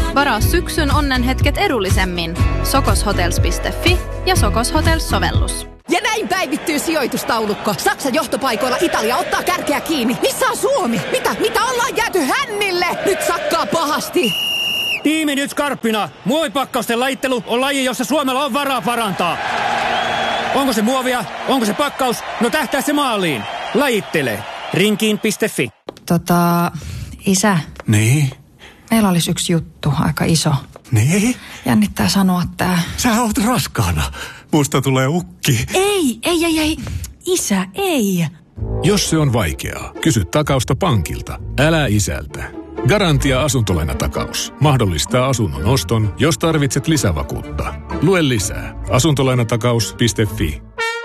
Varaa syksyn onnenhetket edullisemmin. Sokoshotels.fi ja Sokos Hotels-sovellus. Ja näin päivittyy sijoitustaulukko. Saksan johtopaikoilla Italia ottaa kärkeä kiinni. Missä on Suomi? Mitä ollaan jääty hännille? Nyt sakkaa pahasti. Tiimi nyt skarppina. Muovipakkausten lajittelu on laji, jossa Suomella on varaa parantaa. Onko se muovia? Onko se pakkaus? No tähtää se maaliin. Lajittele. Rinkiin.fi. Isä. Niin? Meillä olisi yksi juttu, aika iso. Niin? Jännittää sanoa tää. Sä oot raskaana. Musta tulee ukki. Ei. Isä, ei. Jos se on vaikeaa, kysy takausta pankilta. Älä isältä. Garantia asuntolainatakaus mahdollistaa asunnon oston, jos tarvitset lisävakuutta. Lue lisää asuntolainatakaus.fi.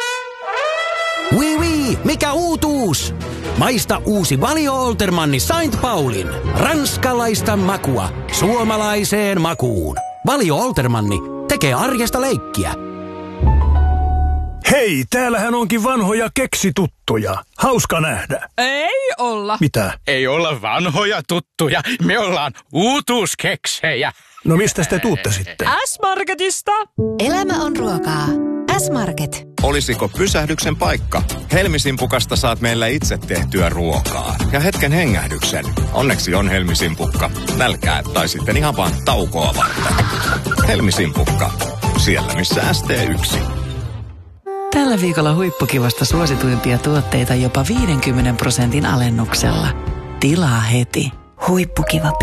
Oui, mikä uutuus? Maista uusi Valio Oltermanni Saint Paulin. Ranskalaista makua suomalaiseen makuun. Valio Oltermanni tekee arjesta leikkiä. Hei, täällähän onkin vanhoja keksituttuja. Hauska nähdä. Ei olla. Mitä? Ei olla vanhoja tuttuja. Me ollaan uutuuskeksejä. No mistä te tuutte sitten? S-Marketista. Elämä on ruokaa. S-Market. Olisiko pysähdyksen paikka? Helmisimpukasta saat meillä itse tehtyä ruokaa. Ja hetken hengähdyksen. Onneksi on Helmisimpukka. Nälkää tai sitten ihan vaan taukoa varten. Helmisimpukka. Siellä missä ST1. Tällä viikolla Huippukivasta suosituimpia tuotteita jopa 50% alennuksella. Tilaa heti. Huippukiva.